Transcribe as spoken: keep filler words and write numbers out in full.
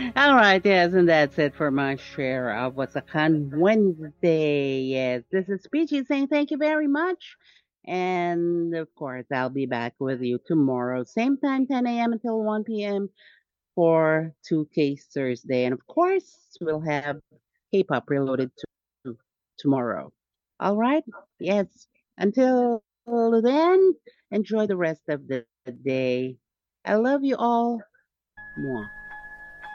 All right, yes, and that's it for my share of What's a Con Wednesday. Yes, this is Peachy saying thank you very much. And of course, I'll be back with you tomorrow, same time, ten a m until one p m for two K Thursday. And of course, we'll have K-pop reloaded to tomorrow. All right? Yes. Until then, enjoy the rest of the day. I love you all. Mwah.